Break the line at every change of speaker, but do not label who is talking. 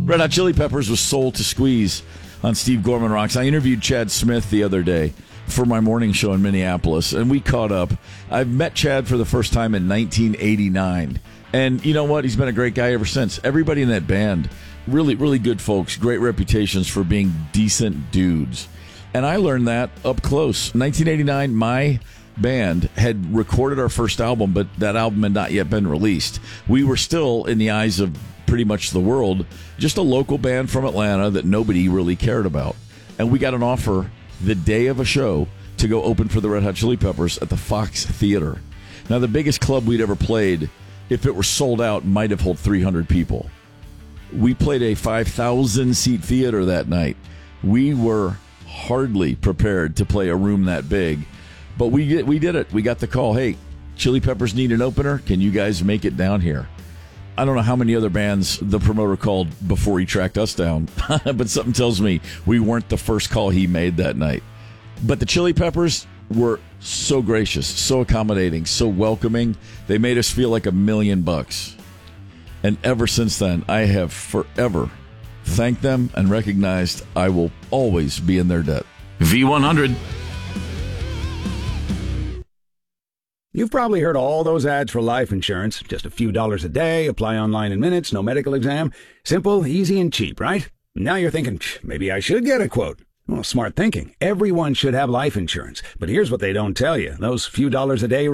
Red Hot Chili Peppers was Soul to Squeeze on Steve Gorman Rocks. I interviewed Chad Smith the other day for my morning show in Minneapolis, and we caught up. I've met Chad for the first time in 1989, and you know what? He's been a great guy ever since. Everybody in that band, really, really good folks, great reputations for being decent dudes. And I learned that up close. 1989, my band had recorded our first album, but that album had not yet been released. We were still, in the eyes of pretty much the world, just a local band from Atlanta that nobody really cared about. And we got an offer the day of a show to go open for the Red Hot Chili Peppers at the Fox Theater. Now, the biggest club we'd ever played, if it were sold out, might have held 300 people. We played a 5,000-seat theater that night. We were hardly prepared to play a room that big, but we did it. We got the call, hey, Chili Peppers need an opener. Can you guys make it down here? I don't know how many other bands the promoter called before he tracked us down, but something tells me we weren't the first call he made that night. But the Chili Peppers were so gracious, so accommodating, so welcoming. They made us feel like $1 million. And ever since then, I have forever thanked them and recognized I will always be in their debt. V100.
You've probably heard all those ads for life insurance. Just a few dollars a day, apply online in minutes, no medical exam. Simple, easy, and cheap, right? Now you're thinking, maybe I should get a quote. Well, smart thinking. Everyone should have life insurance. But here's what they don't tell you. Those few dollars a day